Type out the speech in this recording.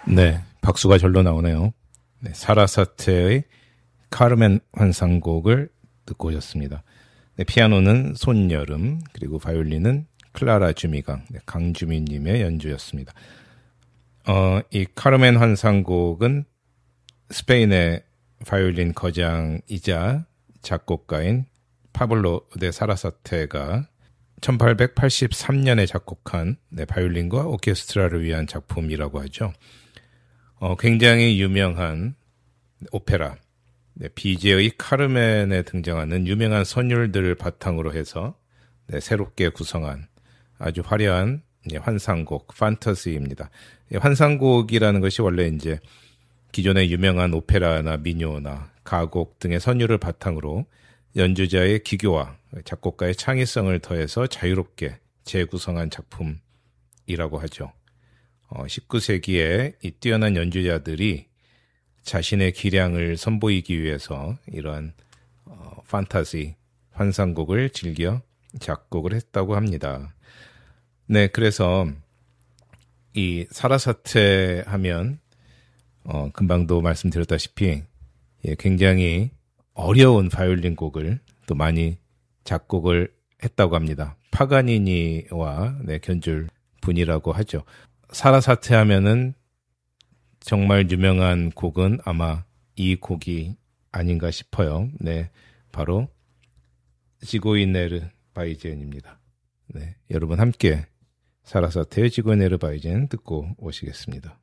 네, 박수가 절로 나오네요. 네, 사라사테의 카르멘 환상곡을 듣고 오셨습니다. 네, 피아노는 손여름, 그리고 바이올린은 클라라 주미강, 네, 강주민님의 연주였습니다. 이 카르멘 환상곡은 스페인의 바이올린 거장이자 작곡가인 파블로 데 사라사테가 1883년에 작곡한 네, 바이올린과 오케스트라를 위한 작품이라고 하죠. 굉장히 유명한 오페라, 네, 비제의 카르멘에 등장하는 유명한 선율들을 바탕으로 해서 네, 새롭게 구성한 아주 화려한 네, 환상곡, 판타지입니다. 환상곡이라는 것이 원래 이제 기존의 유명한 오페라나 민요나 가곡 등의 선율을 바탕으로 연주자의 기교와 작곡가의 창의성을 더해서 자유롭게 재구성한 작품이라고 하죠. 19세기에 이 뛰어난 연주자들이 자신의 기량을 선보이기 위해서 이러한 판타지, 환상곡을 즐겨 작곡을 했다고 합니다. 네, 그래서 이 사라사테 하면 금방도 말씀드렸다시피 굉장히 어려운 바이올린 곡을 또 많이 작곡을 했다고 합니다. 파가니니와 네, 견줄 분이라고 하죠. 사라사테 하면은 정말 유명한 곡은 아마 이 곡이 아닌가 싶어요. 네, 바로 지고이네르 바이젠입니다. 네, 여러분 함께 사라사테의 지고이네르 바이젠 듣고 오시겠습니다.